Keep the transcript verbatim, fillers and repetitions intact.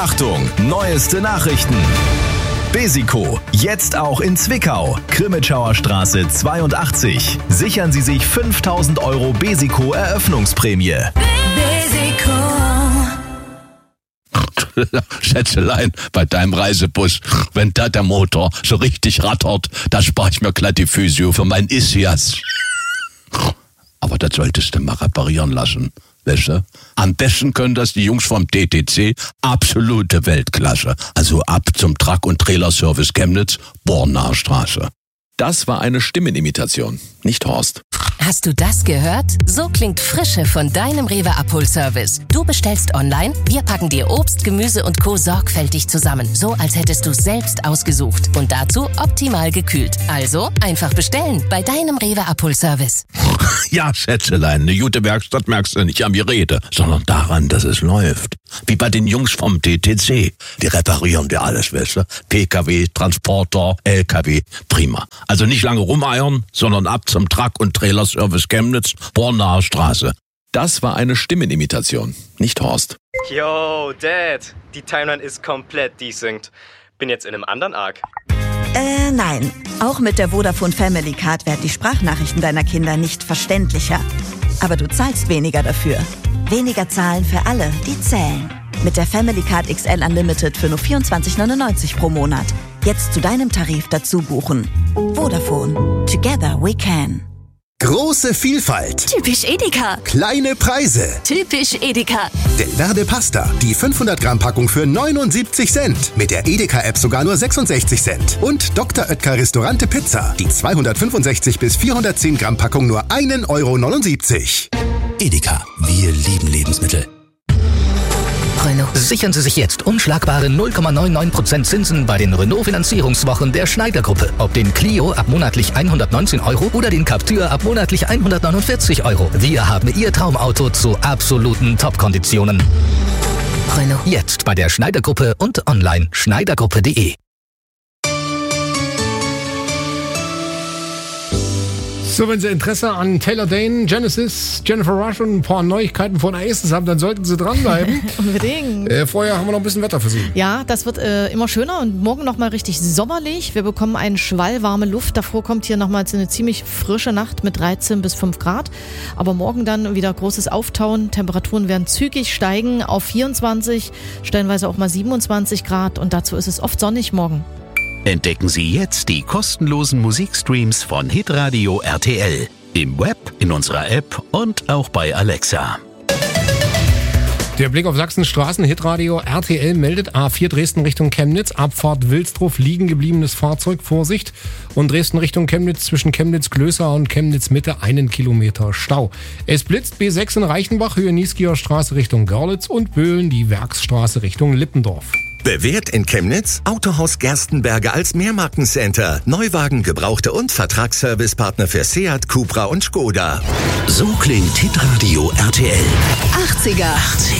Achtung, neueste Nachrichten. Besico, jetzt auch in Zwickau. Krimitschauer Straße zweiundachtzig. Sichern Sie sich fünftausend Euro Besico Eröffnungsprämie. Besico. Schätzelein, bei deinem Reisebus, wenn da der Motor so richtig rattert, da spare ich mir glatt die Physio für mein Ischias. Aber das solltest du mal reparieren lassen, weißt du? Am besten können das die Jungs vom T T C, absolute Weltklasse. Also ab zum Truck- und Trailerservice Chemnitz, Bornaer Straße. Das war eine Stimmenimitation, nicht Horst. Hast du das gehört? So klingt Frische von deinem Rewe-Abholservice. Du bestellst online, wir packen dir Obst, Gemüse und Co. sorgfältig zusammen. So, als hättest du selbst ausgesucht. Und dazu optimal gekühlt. Also, einfach bestellen bei deinem Rewe-Abholservice. Ja, Schätzelein, eine gute Werkstatt merkst du nicht am Gerede, sondern daran, dass es läuft. Wie bei den Jungs vom T T C. Die reparieren dir alles, weißt du? P K W, Transporter, L K W, prima. Also nicht lange rumeiern, sondern ab zum Truck- und Trailerservice Chemnitz, Bornaer Straße. Das war eine Stimmenimitation, nicht Horst. Yo, Dad, die Timeline ist komplett desynced. Bin jetzt in einem anderen Arc. Äh, nein. Auch mit der Vodafone Family Card werden die Sprachnachrichten deiner Kinder nicht verständlicher. Aber du zahlst weniger dafür. Weniger zahlen für alle, die zählen. Mit der Family Card X L Unlimited für nur vierundzwanzig neunundneunzig pro Monat. Jetzt zu deinem Tarif dazu buchen. Vodafone. Together we can. Große Vielfalt. Typisch Edeka. Kleine Preise. Typisch Edeka. Del Verde Pasta. Die fünfhundert Gramm Packung für neunundsiebzig Cent. Mit der Edeka-App sogar nur sechsundsechzig Cent. Und Doktor Oetker Restaurante Pizza. Die zweihundertfünfundsechzig bis vierhundertzehn Gramm Packung nur ein Euro neunundsiebzig. Edeka. Wir lieben Lebensmittel. Renault. Sichern Sie sich jetzt unschlagbare null Komma neunundneunzig Prozent Zinsen bei den Renault-Finanzierungswochen der Schneider-Gruppe. Ob den Clio ab monatlich hundertneunzehn Euro oder den Captur ab monatlich hundertneunundvierzig Euro. Wir haben Ihr Traumauto zu absoluten Top-Konditionen. Renault. Jetzt bei der Schneider-Gruppe und online schneidergruppe punkt de. So, wenn Sie Interesse an Taylor Dane, Genesis, Jennifer Rush und ein paar Neuigkeiten von Oasis haben, dann sollten Sie dranbleiben. Unbedingt. Äh, vorher haben wir noch ein bisschen Wetter für Sie. Ja, das wird äh, immer schöner und morgen nochmal richtig sommerlich. Wir bekommen einen Schwall warme Luft. Davor kommt hier nochmal eine ziemlich frische Nacht mit dreizehn bis fünf Grad. Aber morgen dann wieder großes Auftauen. Temperaturen werden zügig steigen auf vierundzwanzig, stellenweise auch mal siebenundzwanzig Grad. Und dazu ist es oft sonnig morgen. Entdecken Sie jetzt die kostenlosen Musikstreams von Hitradio R T L. Im Web, in unserer App und auch bei Alexa. Der Blick auf Sachsens Straßen, Hitradio R T L meldet A vier Dresden Richtung Chemnitz, Abfahrt Wilsdruf, liegen gebliebenes Fahrzeug, Vorsicht. Und Dresden Richtung Chemnitz, zwischen Chemnitz-Glösau und Chemnitz-Mitte einen Kilometer Stau. Es blitzt B sechs in Reichenbach, Höhe Nieskieer Straße Richtung Görlitz und Böhlen, die Werksstraße Richtung Lippendorf. Bewährt in Chemnitz? Autohaus Gerstenberger als Mehrmarkencenter. Neuwagen, Gebrauchte und Vertragsservicepartner für Seat, Cupra und Skoda. So klingt Hitradio R T L. achtziger. achtzig.